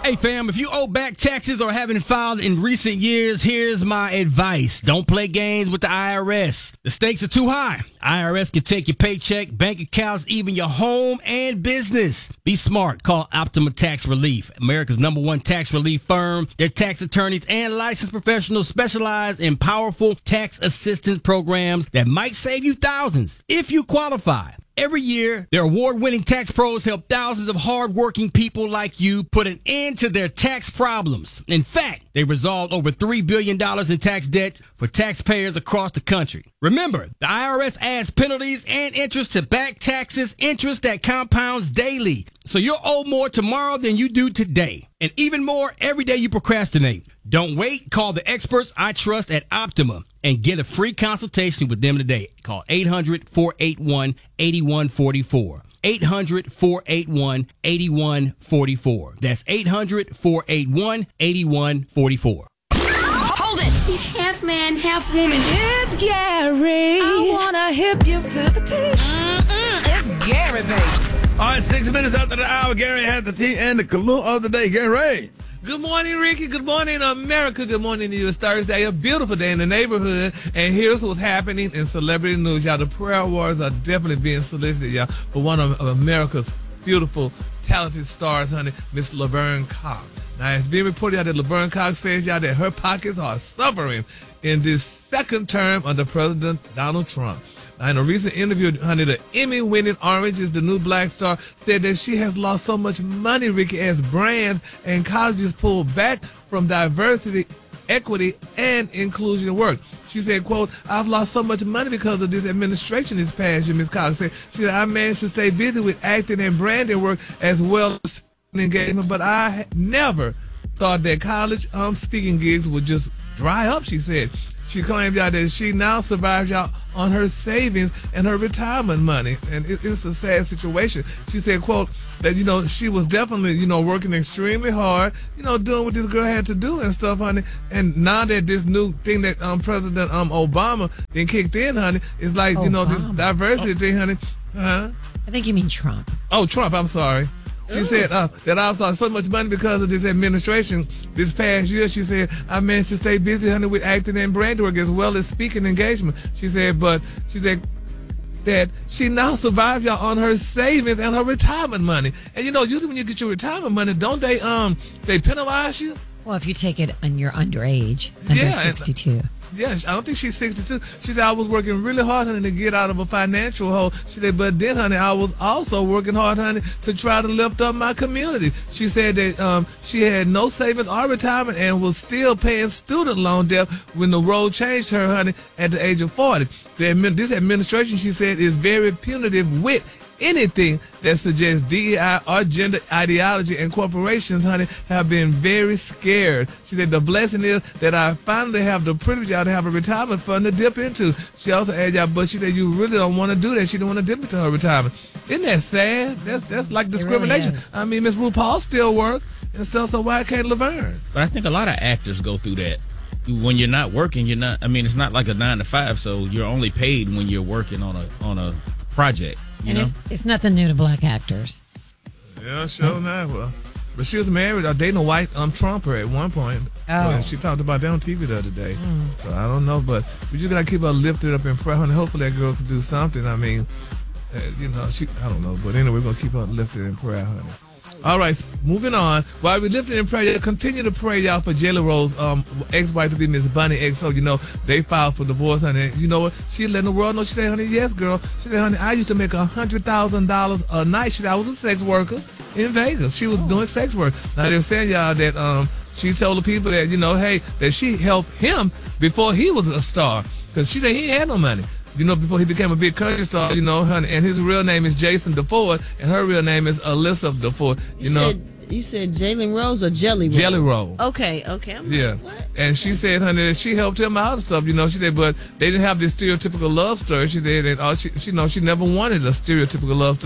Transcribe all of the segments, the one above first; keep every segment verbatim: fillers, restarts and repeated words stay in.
Hey, fam, if you owe back taxes or haven't filed in recent years, here's my advice. Don't play games with the I R S. The stakes are too high. I R S can take your paycheck, bank accounts, even your home and business. Be smart. Call Optima Tax Relief, America's number one tax relief firm. Their tax attorneys and licensed professionals specialize in powerful tax assistance programs that might save you thousands if you qualify. Every year, their award-winning tax pros help thousands of hard-working people like you put an end to their tax problems. In fact, they resolved over three billion dollars in tax debt for taxpayers across the country. Remember, the I R S adds penalties and interest to back taxes, interest that compounds daily. So you'll owe more tomorrow than you do today. And even more every day you procrastinate. Don't wait. Call the experts I trust at Optima and get a free consultation with them today. Call eight hundred, four eight one, eight one four four. eight hundred, four eight one, eight one four four. That's eight hundred, four eight one, eight one four four. Hold it! He's half man, half woman. It's Gary. I wanna hip you to the T. Mm-mm, it's Gary, baby. All right, six minutes after the hour, Gary has the tea and the cologne of the day. Gary. Good morning, Ricky. Good morning, America. Good morning to you. It's Thursday, a beautiful day in the neighborhood. And here's what's happening in celebrity news. Y'all, the prayer warriors are definitely being solicited, y'all, for one of America's beautiful, talented stars, honey, Miss Laverne Cox. Now, it's being reported out that Laverne Cox says, y'all, that her pockets are suffering in this second term under President Donald Trump. Now, in a recent interview, honey, the Emmy-winning Orange is the New Black star said that she has lost so much money, Ricky, as brands and colleges pull back from diversity, equity, and inclusion work. She said, quote, I've lost so much money because of this administration this past year, Miz Cox said. She said, I managed to stay busy with acting and branding work as well as engagement, but I never thought that college um, speaking gigs would just dry up, she said. She claimed, y'all, that she now survives, y'all, on her savings and her retirement money. And it, it's a sad situation. She said, quote, that, you know, she was definitely, you know, working extremely hard, you know, doing what this girl had to do and stuff, honey. And now that this new thing that um, President um, Obama then kicked in, honey, it's like, Obama. you know, this diversity oh. thing, honey. Huh? I think you mean Trump. Oh, Trump, I'm sorry. She Ooh. said uh, that I've lost so much money because of this administration this past year. She said, I managed to stay busy, honey, with acting and brand work as well as speaking engagement. She said, but she said that she now survives, y'all, on her savings and her retirement money. And, you know, usually when you get your retirement money, don't they um they penalize you? Well, if you take it and you're underage, under yeah, sixty-two. Yeah, I don't think she's sixty-two. She said, I was working really hard, honey, to get out of a financial hole. She said, but then, honey, I was also working hard, honey, to try to lift up my community. She said that um, she had no savings or retirement and was still paying student loan debt when the road changed her, honey, at the age of forty. The, this administration, she said, is very punitive with anything that suggests D E I or gender ideology, and corporations, honey, have been very scared. She said, the blessing is that I finally have the privilege, y'all, to have a retirement fund to dip into. She also added, y'all, but she said, you really don't want to do that. She didn't want to dip into her retirement. Isn't that sad? That's, that's like discrimination. Really I mean, Miss RuPaul still work and stuff, so why can't Laverne? But I think a lot of actors go through that. When you're not working, you're not, I mean, it's not like a nine to five, so you're only paid when you're working on a on a project. You and know? it's, it's nothing new to black actors. Yeah, sure not. Well, but she was married or dating a white um Trumper at one point. Oh. So she talked about that on T V the other day. Mm. So I don't know, but we just gotta keep her lifted up in prayer, honey. Hopefully that girl can do something. I mean, uh, you know, she I don't know, but anyway, we're gonna keep her lifted in prayer, honey. All right, moving on. While we lifted in prayer, continue to pray, y'all, for Jayla Rose, um, ex-wife to be Miss Bunny X. So, you know, they filed for divorce, honey. You know what? She letting the world know. She said, honey, yes, girl. She said, honey, I used to make one hundred thousand dollars a night. She said, I was a sex worker in Vegas. She was oh. doing sex work. Now, they're saying, y'all, that um, she told the people that, you know, hey, that she helped him before he was a star. Because she said he had no money. You know, before he became a big country star, you know, honey, and his real name is Jason DeFord, and her real name is Alyssa DeFord. You, you know, said, you said Jalen Rose or Jelly Roll? Jelly Roll. Okay, okay. I'm yeah, like, what? And she said, honey, that she helped him out and stuff. You know, she said, but they didn't have this stereotypical love story. She said that all she, she, you know, she never wanted a stereotypical love story.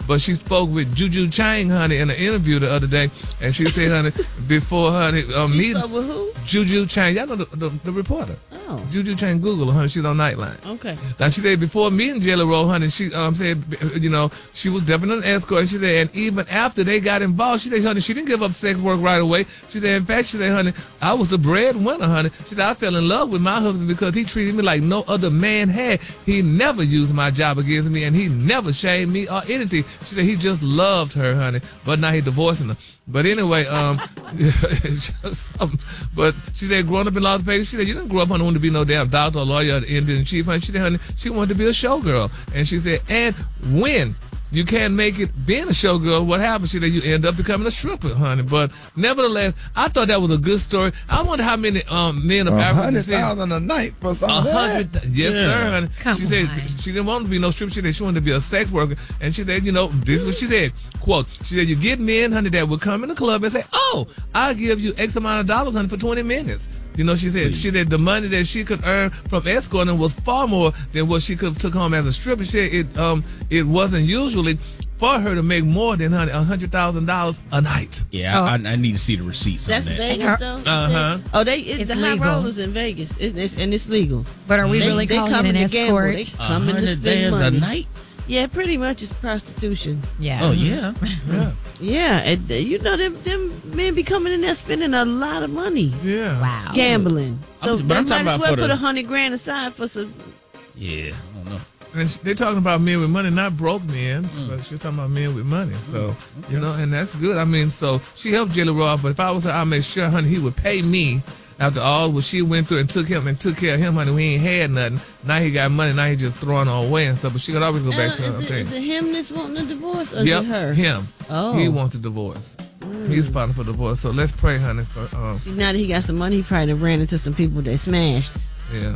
but she spoke with Juju Chang, honey, in an interview the other day, and she said, honey, before, honey, um, She meeting spoke with who? Juju Chang, y'all know the, the, the reporter. Oh. Juju Chang, Google her, honey, she's on Nightline. Okay. Now, she said before meeting Jelly Roll, honey, she um said, you know, she was definitely an escort. And she said, and even after they got involved, she said, honey, she didn't give up sex work right away. She said, in fact, she said, honey, I was the breadwinner, honey. She said, I fell in love with my husband because he treated me like no other man had. He never used my job against me, and he never shamed me or anything. She said he just loved her, honey, but now he divorcing her. But anyway, um, it's just something. But she said, growing up in Las Vegas, she said, you didn't grow up, honey, wanting to be no damn doctor or lawyer or the Indian chief, honey. She said, honey, she wanted to be a showgirl. And she said, and when you can't make it being a showgirl, what happens? She said, you end up becoming a stripper, honey. But nevertheless, I thought that was a good story. I wonder how many um, men of A African hundred descent. thousand a night for A some of that. hundred, yes, sir, honey. Come she said on. she didn't want to be no stripper. She said she wanted to be a sex worker, and she said, you know, this is what she said. Quote: she said, you get men, honey, that will come in the club and say, "Oh, I'll give you X amount of dollars, honey, for twenty minutes." You know, she said she said the money that she could earn from escorting was far more than what she could have took home as a stripper. She said it um it wasn't usually for her to make more than honey a hundred thousand dollars a night. Yeah, I, I need to see the receipts That's on that. Vegas, though? Uh-huh. Oh, they it, It's the high legal. rollers in Vegas, it, it's, and it's legal. But are we They- really they calling come it an to gamble. escort? They come in to spend bands money. a night? Yeah, pretty much it's prostitution. Yeah. Oh yeah. Yeah, Yeah, and, uh, you know them them men be coming in there spending a lot of money yeah. Wow. gambling. So I'm- but they I'm might talking as about well for put the- a hundred grand aside for some. Yeah. I don't know. And they talking about men with money, not broke men, but she's talking about men with money. So, you know, and that's good. I mean, so she helped Jelly Roll, but if I was her, I'd make sure, honey, he would pay me after all what she went through and took him and took care of him, honey. We ain't had nothing. Now he got money. Now he just throwing her away and stuff. But she could always go back Uh, to her is, it, thing. is it him that's wanting a divorce, or Yep, is it her? him. Oh. He wants a divorce. He's filing for divorce. So let's pray, honey, for um, See, now that he got some money, he probably done ran into some people that smashed, yeah.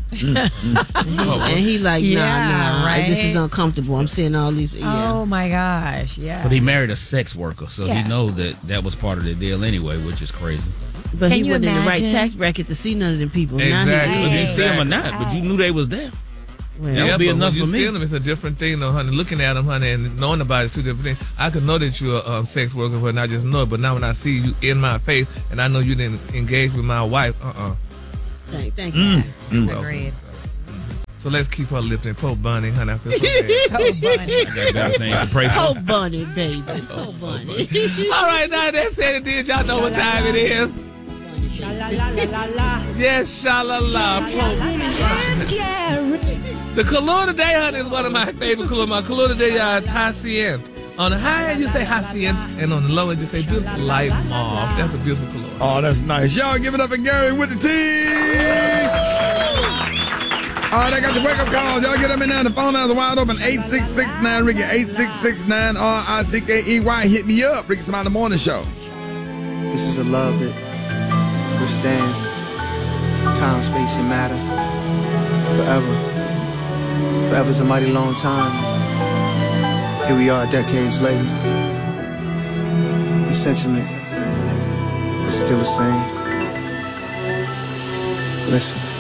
and he like, nah, Yeah, nah, right? this is uncomfortable. I'm seeing all these. Yeah. Oh my gosh. Yeah. But he married a sex worker, so Yeah. he know that that was part of the deal anyway, which is crazy. But Can he you wasn't in the right imagine? tax bracket to see none of them people. Exactly. Now Whether he you is. see him or Exactly. not, but you knew they was there. Well, That would Yeah, be but enough when you for me. see them, it's a different thing, though, honey. Looking at them, honey, and knowing about it, two different things. I could know that you're a um, sex worker, but I just know it. But now when I see you in my face, and I know you didn't engage with my wife, uh-uh. Thank, thank Mm. you. Agreed. So let's keep her lifting. Pope Bunny, honey, I feel so bad. Oh, bunny. Got better things to pray for. Oh, bunny, baby. Oh, bunny. All right, now that's it. Did y'all know what time it is? Yes, sha-la-la. It's Gary. The color today, honey, is one of my favorite colors. My color today uh, is Hacienda. On the high end, you say Hacienda, and on the low end, you say beautiful light mauve. That's a beautiful color. Oh, that's nice. Y'all give it up for Gary with the team. All right, I got the wake-up calls. Y'all get them in there. The phone lines are wide open. eight six six nine Ricky. eight six six nine R I C K E Y. Hit me up. Ricky Smiley Morning Show. This is a love that withstands time, space, and matter forever. Forever's a mighty long time. Here we are decades later. The sentiment is still the same. Listen.